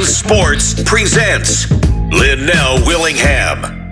Sports presents Linnell Willingham.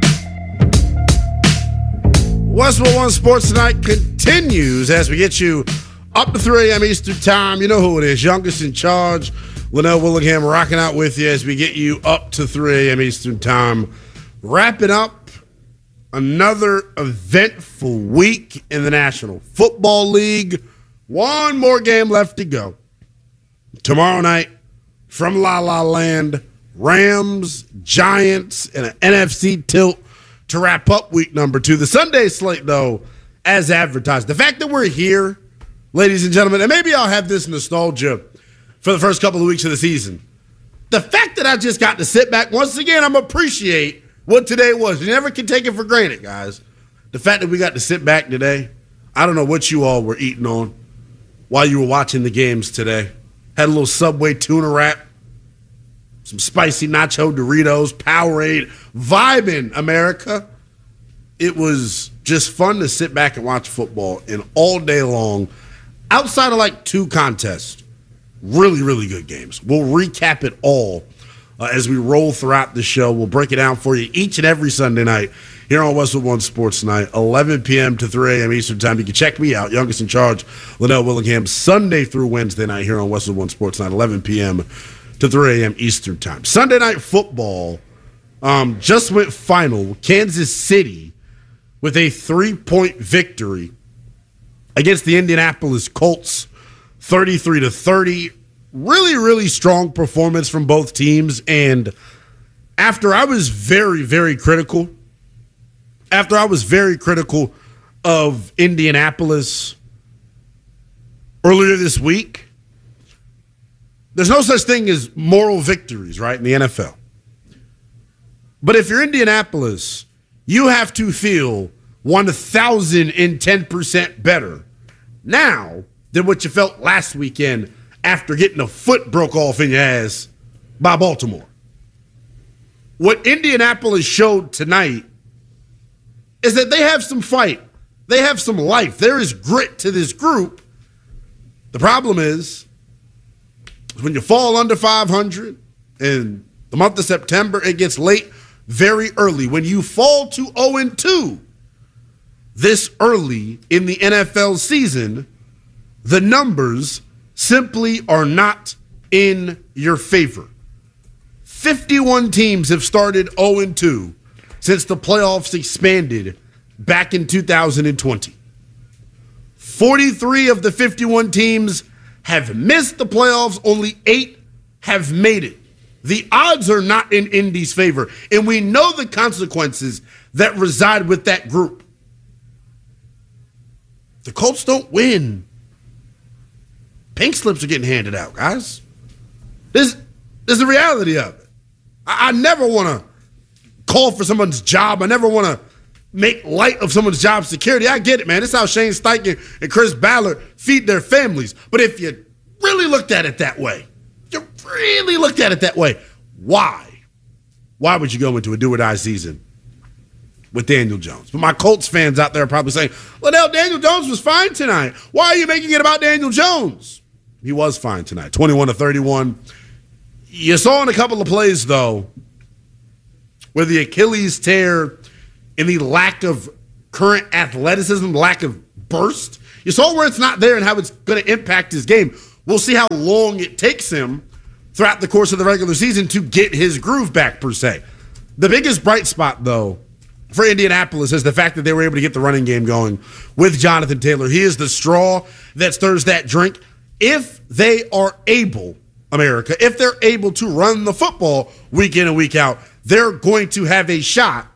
Westwood One Sports Tonight continues as we get you up to 3 a.m. Eastern Time. You know who it is. Youngest in charge, Linnell Willingham, rocking out with you as we get you up to 3 a.m. Eastern Time. Wrapping up another eventful week in the National Football League. One more game left to go. Tomorrow night, from La La Land, Rams, Giants, and an NFC tilt to wrap up week number 2. The Sunday slate, though, as advertised. The fact that we're here, ladies and gentlemen, and maybe I'll have this nostalgia for the first couple of weeks of the season. The fact that I just got to sit back, once again, I'm appreciate what today was. You never can take it for granted, guys. The fact that we got to sit back today, I don't know what you all were eating on while you were watching the games today. Had a little Subway tuna wrap, some spicy nacho Doritos, Powerade, vibing, America. It was just fun to sit back and watch football and all day long. Outside of like 2 contests, really, really good games. We'll recap it all as we roll throughout the show. We'll break it down for you each and every Sunday night here on Westwood One Sports Night, 11 p.m. to 3 a.m. Eastern Time. You can check me out, Youngest in Charge, Linnell Willingham, Sunday through Wednesday night here on Westwood One Sports Night, 11 p.m. to 3 a.m. Eastern Time. Sunday Night Football just went final. Kansas City with a 3-point victory against the Indianapolis Colts, 33-30. Really, really strong performance from both teams. And after I was very, very critical of Indianapolis earlier this week, there's no such thing as moral victories, right, in the NFL. But if you're Indianapolis, you have to feel 1,010% better now than what you felt last weekend after getting a foot broke off in your ass by Baltimore. What Indianapolis showed tonight is that they have some fight. They have some life. There is grit to this group. The problem is when you fall under 500 in the month of September, it gets late very early. When you fall to 0-2 this early in the NFL season, the numbers simply are not in your favor. 51 teams have started 0-2 since the playoffs expanded back in 2020. 43 of the 51 teams have missed the playoffs. Only 8 have made it. The odds are not in Indy's favor, and we know the consequences that reside with that group. The Colts don't win. Pink slips are getting handed out, guys. This is the reality of it. I never want to call for someone's job. I never want to make light of someone's job security. I get it, man. This is how Shane Steichen and Chris Ballard feed their families. But if you really looked at it that way, why? Why would you go into a do-or-die season with Daniel Jones? But my Colts fans out there are probably saying, Linnell, Daniel Jones was fine tonight. Why are you making it about Daniel Jones? He was fine tonight, 21-31. You saw in a couple of plays, though, where the Achilles tear and the lack of current athleticism, lack of burst, you saw where it's not there and how it's going to impact his game. We'll see how long it takes him throughout the course of the regular season to get his groove back, per se. The biggest bright spot, though, for Indianapolis is the fact that they were able to get the running game going with Jonathan Taylor. He is the straw that stirs that drink. If they are able, America, if they're able to run the football week in and week out, they're going to have a shot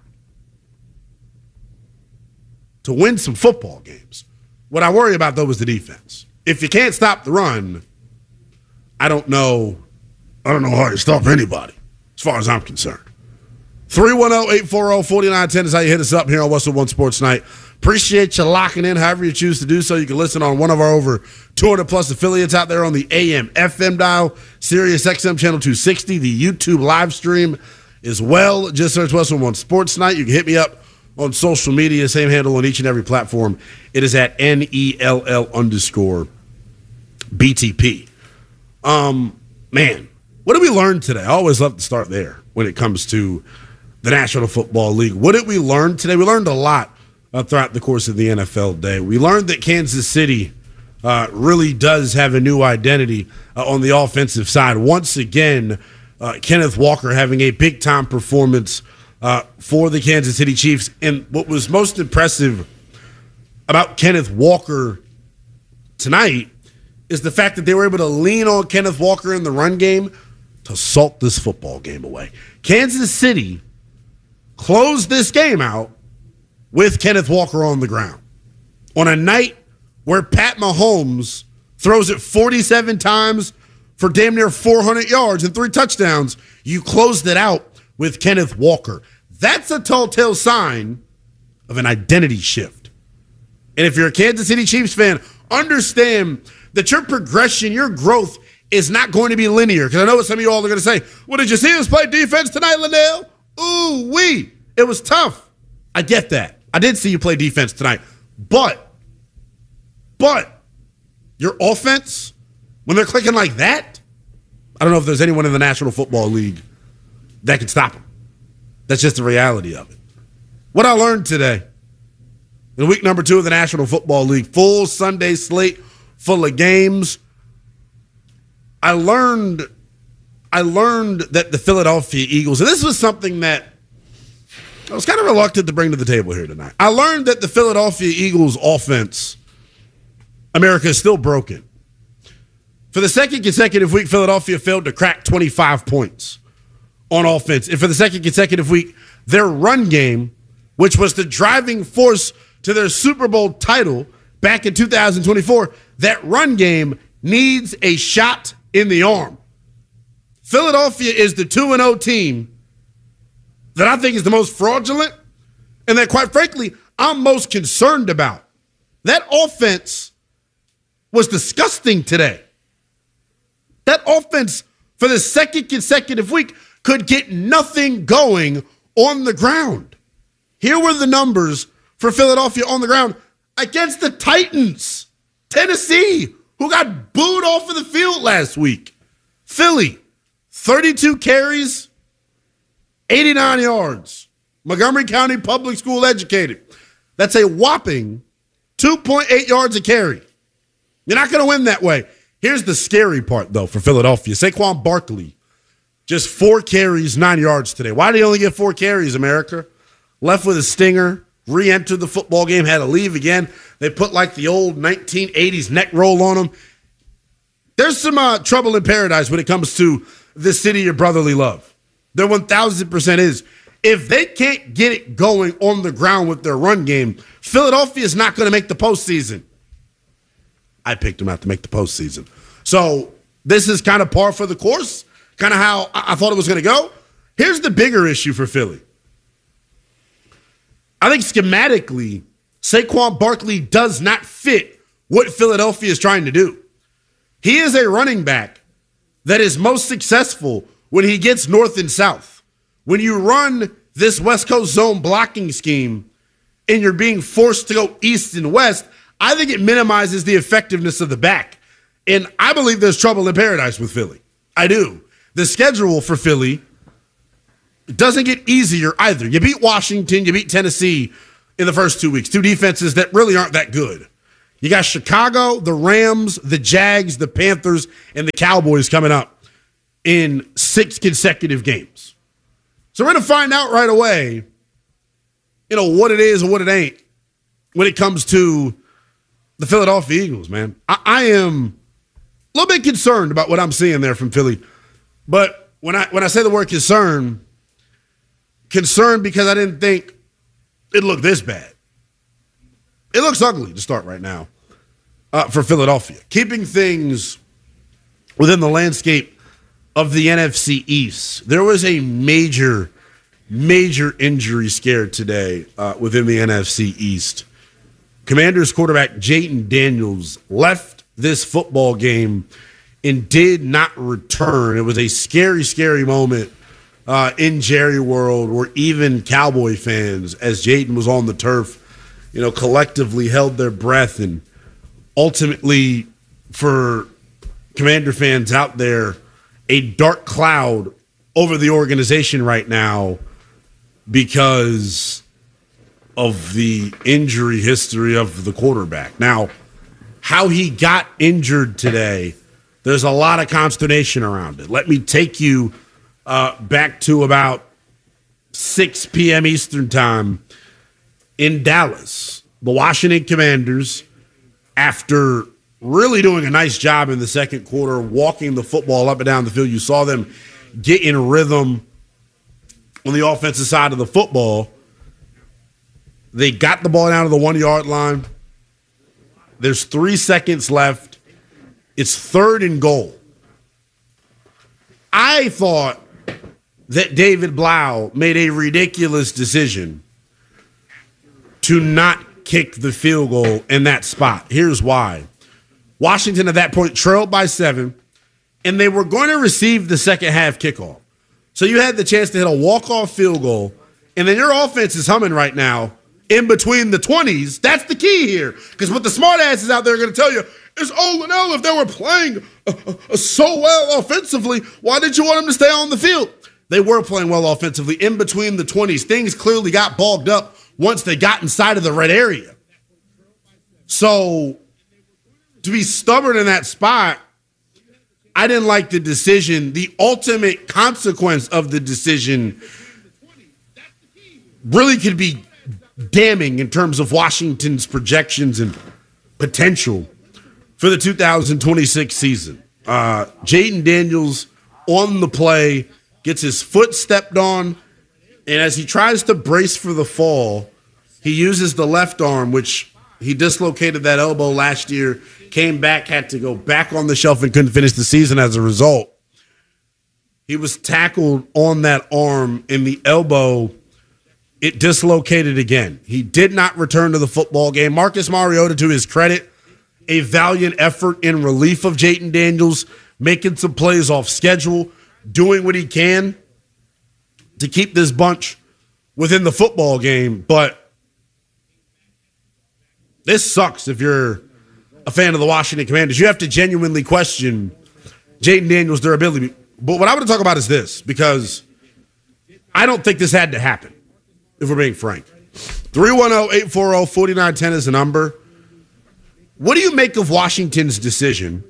to win some football games. What I worry about, though, is the defense. If you can't stop the run, I don't know how you stop anybody, as far as I'm concerned. 310-840-4910 is how you hit us up here on Westwood One Sports Night. Appreciate you locking in however you choose to do so. You can listen on one of our over 200-plus affiliates out there on the AM, FM dial, Sirius XM Channel 260, the YouTube live stream as well. Just search Westwood One Sports Night. You can hit me up on social media, same handle on each and every platform. It is at NELL_BTP. Man, What did we learn today? I always love to start there when it comes to the National Football League. What did we learn today? We learned a lot throughout the course of the NFL day. We learned that Kansas City really does have a new identity on the offensive side. Once again, Kenneth Walker having a big-time performance for the Kansas City Chiefs. And what was most impressive about Kenneth Walker tonight is the fact that they were able to lean on Kenneth Walker in the run game to salt this football game away. Kansas City closed this game out with Kenneth Walker on the ground. On a night where Pat Mahomes throws it 47 times for damn near 400 yards and 3 touchdowns, you closed it out with Kenneth Walker. That's a telltale sign of an identity shift. And if you're a Kansas City Chiefs fan, understand that your progression, your growth is not going to be linear. Because I know what some of you all are going to say. Well, did you see us play defense tonight, Linnell? Ooh-wee. It was tough. I get that. I did see you play defense tonight. But your offense, when they're clicking like that, I don't know if there's anyone in the National Football League that can stop them. That's just the reality of it. What I learned today, in week number 2 of the National Football League, full Sunday slate full of games, I learned that the Philadelphia Eagles, and this was something that I was kind of reluctant to bring to the table here tonight. I learned that the Philadelphia Eagles offense, America, is still broken. For the second consecutive week, Philadelphia failed to crack 25 points on offense. And for the second consecutive week, their run game, which was the driving force to their Super Bowl title back in 2024, that run game needs a shot in the arm. Philadelphia is the 2-0 team that I think is the most fraudulent and that, quite frankly, I'm most concerned about. That offense was disgusting today. That offense, for the second consecutive week, could get nothing going on the ground. Here were the numbers for Philadelphia on the ground against the Titans, Tennessee, who got booed off of the field last week. Philly, 32 carries, 89 yards. Montgomery County Public School educated. That's a whopping 2.8 yards a carry. You're not going to win that way. Here's the scary part, though, for Philadelphia. Saquon Barkley, just 4 carries, 9 yards today. Why did he only get 4 carries, America? Left with a stinger, re-entered the football game, had to leave again. They put like the old 1980s neck roll on him. There's some trouble in paradise when it comes to the city of brotherly love. There 1,000% is. If they can't get it going on the ground with their run game, Philadelphia is not going to make the postseason. I picked them out to make the postseason. So this is kind of par for the course, kind of how I thought it was going to go. Here's the bigger issue for Philly. I think schematically, Saquon Barkley does not fit what Philadelphia is trying to do. He is a running back that is most successful when he gets north and south. When you run this West Coast zone blocking scheme and you're being forced to go east and west, I think it minimizes the effectiveness of the back. And I believe there's trouble in paradise with Philly. I do. The schedule for Philly doesn't get easier either. You beat Washington, you beat Tennessee in the first 2 weeks. 2 defenses that really aren't that good. You got Chicago, the Rams, the Jags, the Panthers, and the Cowboys coming up in 6 consecutive games. So we're going to find out right away, what it is and what it ain't when it comes to the Philadelphia Eagles, man. I am a little bit concerned about what I'm seeing there from Philly. But when I say the word concerned because I didn't think it looked this bad. It looks ugly to start right now for Philadelphia. Keeping things within the landscape of the NFC East. There was a major injury scare today within the NFC East. Commanders quarterback Jayden Daniels left this football game and did not return. It was a scary moment in Jerry World, where even Cowboy fans, as Jayden was on the turf, collectively held their breath. And ultimately, for Commander fans out there a dark cloud over the organization right now because of the injury history of the quarterback. Now, how he got injured today, there's a lot of consternation around it. Let me take you back to about 6 p.m. Eastern time in Dallas. The Washington Commanders, after really doing a nice job in the second quarter, walking the football up and down the field, you saw them get in rhythm on the offensive side of the football. They got the ball down to the 1-yard line. There's 3 seconds left. It's 3rd and goal. I thought that David Blau made a ridiculous decision to not kick the field goal in that spot. Here's why. Washington at that point trailed by 7, and they were going to receive the second half kickoff. So you had the chance to hit a walk-off field goal, and then your offense is humming right now in between the 20s. That's the key here, because what the smart asses out there are going to tell you is, oh, Linnell, if they were playing so well offensively, why did you want them to stay on the field? They were playing well offensively in between the 20s. Things clearly got bogged up once they got inside of the red area. So to be stubborn in that spot, I didn't like the decision. The ultimate consequence of the decision really could be damning in terms of Washington's projections and potential for the 2026 season. Jayden Daniels on the play gets his foot stepped on, and as he tries to brace for the fall, he uses the left arm, which he dislocated that elbow last year, came back, had to go back on the shelf, and couldn't finish the season as a result. He was tackled on that arm, and the elbow, it dislocated again. He did not return to the football game. Marcus Mariota, to his credit, a valiant effort in relief of Jayden Daniels, making some plays off schedule, doing what he can to keep this bunch within the football game. But this sucks if you're a fan of the Washington Commanders. You have to genuinely question Jayden Daniels' durability. But what I want to talk about is this, because I don't think this had to happen, if we're being frank. 310-840-4910 is the number. What do you make of Washington's decision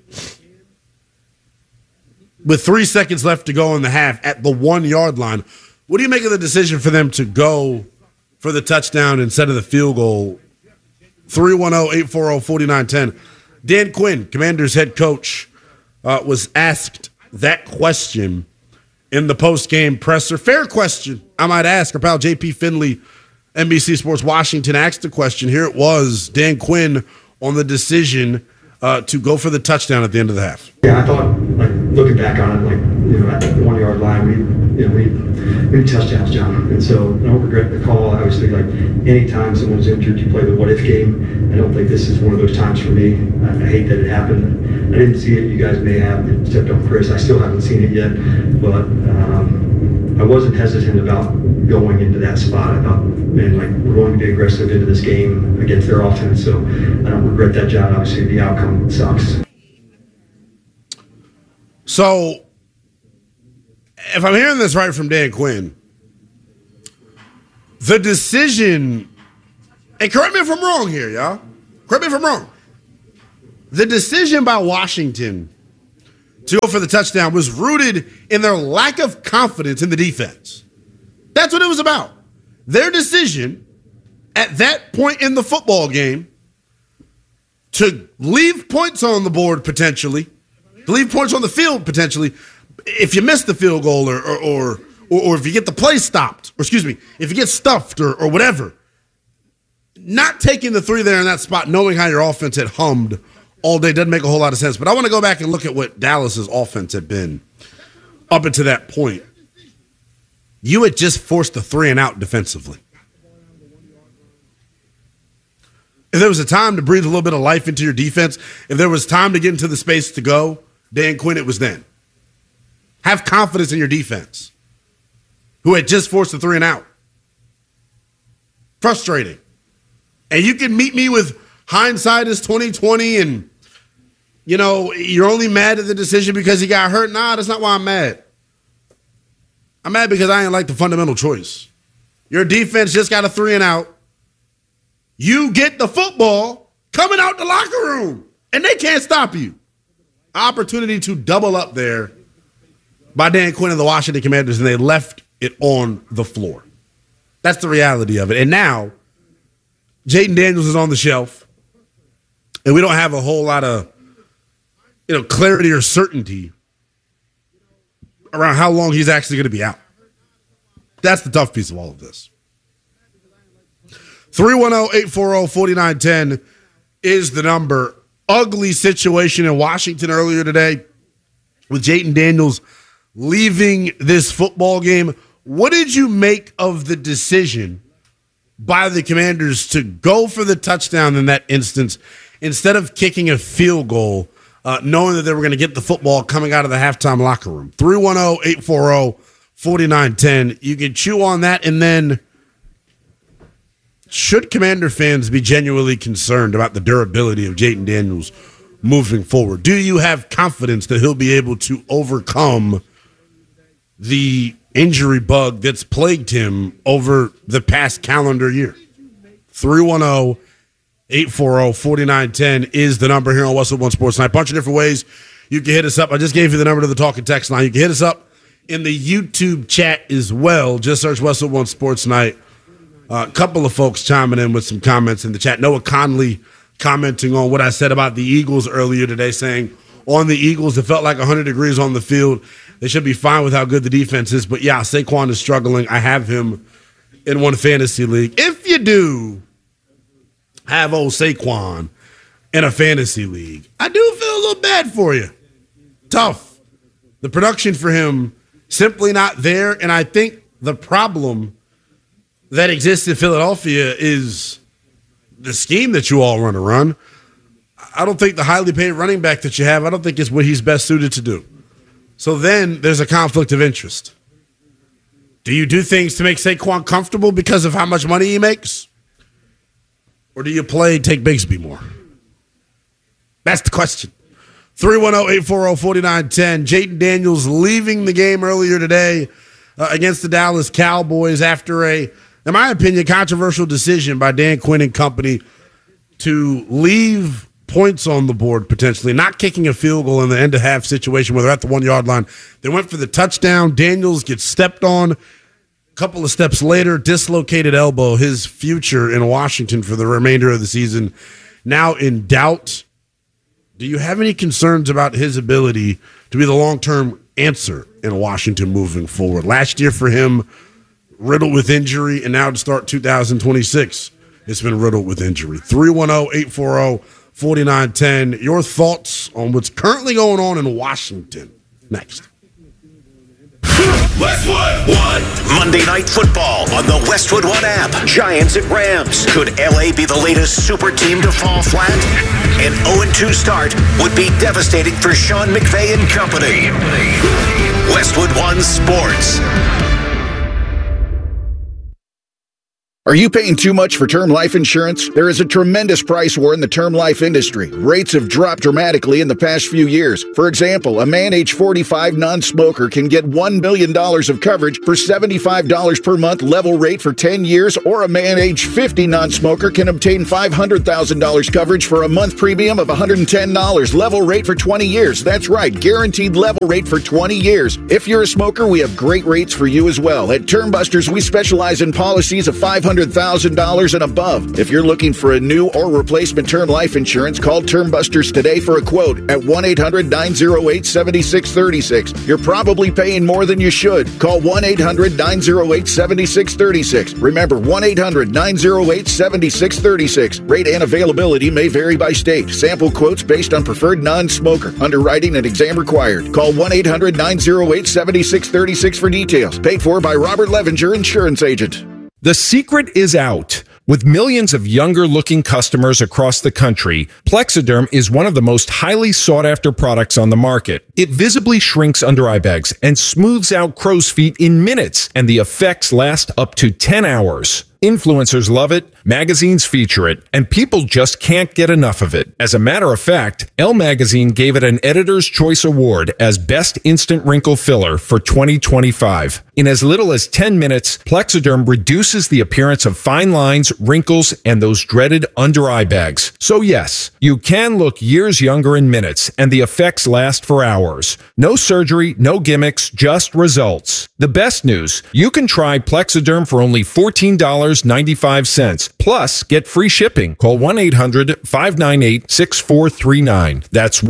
with 3 seconds left to go in the half at the 1-yard line? What do you make of the decision for them to go for the touchdown instead of the field goal? 310-840-4910. Dan Quinn, Commanders head coach, was asked that question in the post-game presser. Fair question, I might ask. Our pal JP Finley, NBC Sports Washington, asked the question. Here it was, Dan Quinn on the decision to go for the touchdown at the end of the half. Yeah, I thought, like, looking back on it, at the 1-yard line, we touchdowns, John. And so I don't regret the call. I always think, anytime someone's injured, you play the what-if game. I don't think this is one of those times for me. I hate that it happened. I didn't see it. You guys may have. It stepped on Chris. I still haven't seen it yet. But I wasn't hesitant about going into that spot. I thought, we're going to be aggressive into this game against their offense. So I don't regret that, John. Obviously, the outcome sucks. So, if I'm hearing this right from Dan Quinn, the decision, and correct me if I'm wrong here, y'all. Correct me if I'm wrong. The decision by Washington to go for the touchdown was rooted in their lack of confidence in the defense. That's what it was about. Their decision at that point in the football game to leave points on the board potentially, to leave points on the field potentially, if you miss the field goal or if you get the play stopped, or excuse me, if you get stuffed or whatever, not taking the 3 there in that spot, knowing how your offense had hummed all day doesn't make a whole lot of sense. But I want to go back and look at what Dallas's offense had been up until that point. You had just forced the 3 and out defensively. If there was a time to breathe a little bit of life into your defense, if there was time to get into the space to go, Dan Quinn, it was then. Have confidence in your defense, who had just forced the 3 and out. Frustrating. And you can meet me with hindsight is 2020 and you're only mad at the decision because he got hurt. Nah, that's not why I'm mad. I'm mad because I ain't like the fundamental choice. Your defense just got a 3-and-out. You get the football coming out the locker room, and they can't stop you. Opportunity to double up there by Dan Quinn and the Washington Commanders, and they left it on the floor. That's the reality of it. And now, Jayden Daniels is on the shelf, and we don't have a whole lot of clarity or certainty around how long he's actually going to be out. That's the tough piece of all of this. 310-840-4910 is the number. Ugly situation in Washington earlier today with Jayden Daniels leaving this football game. What did you make of the decision by the Commanders to go for the touchdown in that instance instead of kicking a field goal, knowing that they were going to get the football coming out of the halftime locker room? 310-840-4910. You can chew on that, and then should Commander fans be genuinely concerned about the durability of Jayden Daniels moving forward? Do you have confidence that he'll be able to overcome the injury bug that's plagued him over the past calendar year? 310-840-4910 is the number here on Westwood One Sports Night. Bunch of different ways you can hit us up. I just gave you the number to the talk and text line. You can hit us up in the YouTube chat as well. Just search Westwood One Sports Night. A couple of folks chiming in with some comments in the chat. Noah Conley commenting on what I said about the Eagles earlier today, saying on the Eagles, it felt like 100 degrees on the field. They should be fine with how good the defense is. But, yeah, Saquon is struggling. I have him in one fantasy league. If you do have old Saquon in a fantasy league, I do feel a little bad for you. Tough. The production for him simply not there. And I think the problem that exists in Philadelphia is the scheme that you all want to run. I don't think the highly paid running back that you have, I don't think is what he's best suited to do. So then there's a conflict of interest. Do you do things to make Saquon comfortable because of how much money he makes? Or do you take Bigsby more? That's the question. 310-840-4910. Jayden Daniels leaving the game earlier today against the Dallas Cowboys after in my opinion, controversial decision by Dan Quinn and company to leave points on the board, potentially, not kicking a field goal in the end-of-half situation where they're at the 1-yard line. They went for the touchdown. Daniels gets stepped on. A couple of steps later, dislocated elbow. His future in Washington for the remainder of the season now in doubt. Do you have any concerns about his ability to be the long-term answer in Washington moving forward? Last year for him, riddled with injury, and now to start 2026, it's been riddled with injury. 310-840-4910. Your thoughts on what's currently going on in Washington. Next. Westwood One. Monday Night Football on the Westwood One app. Giants at Rams. Could LA be the latest super team to fall flat? An 0-2 start would be devastating for Sean McVay and company. Westwood One Sports. Are you paying too much for term life insurance? There is a tremendous price war in the term life industry. Rates have dropped dramatically in the past few years. For example, a man age 45 non-smoker can get $1 million of coverage for $75 per month level rate for 10 years, or a man age 50 non-smoker can obtain $500,000 coverage for a month premium of $110 level rate for 20 years. That's right, guaranteed level rate for 20 years. If you're a smoker, we have great rates for you as well. At Term Busters, we specialize in policies of $500,000 and above. If you're looking for a new or replacement term life insurance, call Term Busters today for a quote at 1-800-908-7636. You're probably paying more than you should. Call 1-800-908-7636. Remember, 1-800-908-7636. Rate and availability may vary by state. Sample quotes based on preferred non-smoker. Underwriting and exam required. Call 1-800-908-7636 for details. Paid for by Robert Levenger, insurance agent. The secret is out. With millions of younger-looking customers across the country, Plexiderm is one of the most highly sought-after products on the market. It visibly shrinks under eye bags and smooths out crow's feet in minutes, and the effects last up to 10 hours. Influencers love it. Magazines feature it, and people just can't get enough of it. As a matter of fact, Elle Magazine gave it an Editor's Choice Award as Best Instant Wrinkle Filler for 2025. In as little as 10 minutes, Plexiderm reduces the appearance of fine lines, wrinkles, and those dreaded under-eye bags. So yes, you can look years younger in minutes, and the effects last for hours. No surgery, no gimmicks, just results. The best news, you can try Plexiderm for only $14.95. Plus, get free shipping. Call 1-800-598-6439. That's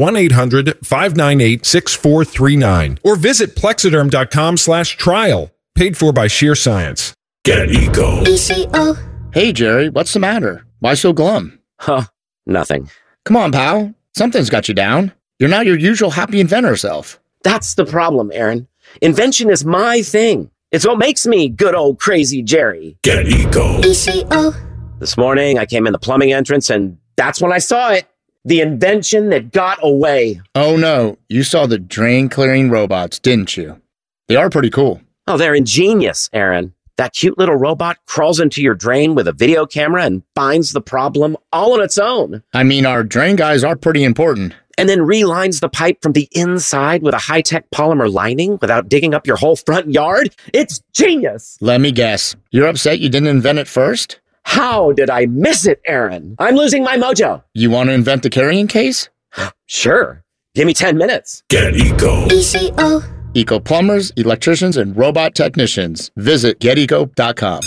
1-800-598-6439. Or visit Plexiderm.com/trial. Paid for by Sheer Science. Get Eco. ECO. Hey, Jerry, what's the matter? Why so glum? Huh, nothing. Come on, pal. Something's got you down. You're not your usual happy inventor self. That's the problem, Aaron. Invention is my thing. It's what makes me good old crazy Jerry. Get Eco. ECO. This morning, I came in the plumbing entrance, and that's when I saw it. The invention that got away. Oh, no. You saw the drain-clearing robots, didn't you? They are pretty cool. Oh, they're ingenious, Aaron. That cute little robot crawls into your drain with a video camera and finds the problem all on its own. I mean, our drain guys are pretty important. And then relines the pipe from the inside with a high-tech polymer lining without digging up your whole front yard. It's genius. Let me guess. You're upset you didn't invent it first? How did I miss it, Aaron? I'm losing my mojo. You want to invent the carrying case? Sure. Give me 10 minutes. Get Eco. ECO. Eco plumbers, electricians, and robot technicians. Visit geteco.com.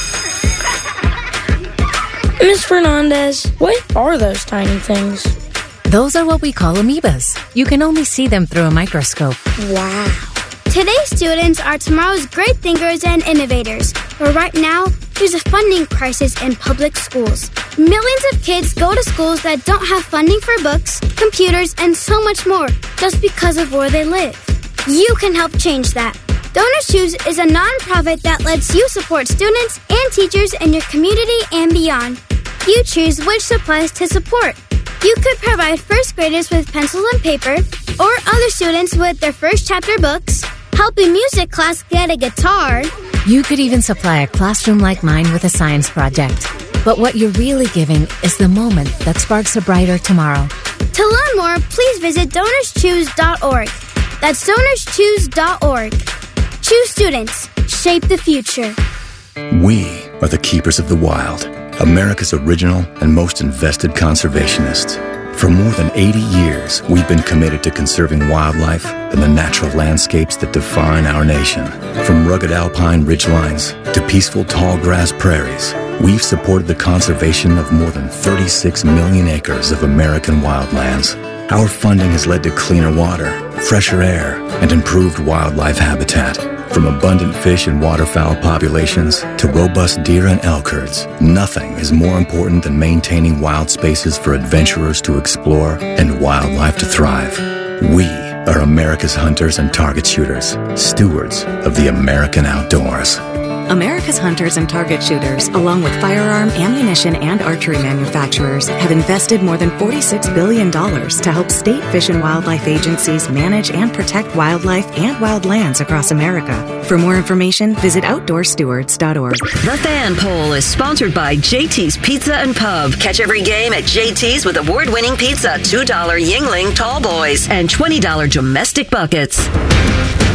Ms. Fernandez, what are those tiny things? Those are what we call amoebas. You can only see them through a microscope. Wow. Today's students are tomorrow's great thinkers and innovators. But right now, there's a funding crisis in public schools. Millions of kids go to schools that don't have funding for books, computers, and so much more just because of where they live. You can help change that. Donors Choose is a nonprofit that lets you support students and teachers in your community and beyond. You choose which supplies to support. You could provide first graders with pencils and paper, or other students with their first chapter books, help a music class get a guitar. You could even supply a classroom like mine with a science project. But what you're really giving is the moment that sparks a brighter tomorrow. To learn more, please visit DonorsChoose.org. That's DonorsChoose.org. Choose students. Shape the future. We are the keepers of the wild, America's original and most invested conservationists. For more than 80 years, we've been committed to conserving wildlife and the natural landscapes that define our nation. From rugged alpine ridgelines to peaceful tall grass prairies, we've supported the conservation of more than 36 million acres of American wildlands. Our funding has led to cleaner water, fresher air, and improved wildlife habitat. From abundant fish and waterfowl populations to robust deer and elk herds, nothing is more important than maintaining wild spaces for adventurers to explore and wildlife to thrive. We are America's hunters and target shooters, stewards of the American outdoors. America's hunters and target shooters, along with firearm, ammunition, and archery manufacturers, have invested more than $46 billion to help state fish and wildlife agencies manage and protect wildlife and wildlands across America. For more information, visit OutdoorStewards.org. The Fan Poll is sponsored by JT's Pizza and Pub. Catch every game at JT's with award-winning pizza, $2 Yingling Tall Boys, and $20 domestic buckets.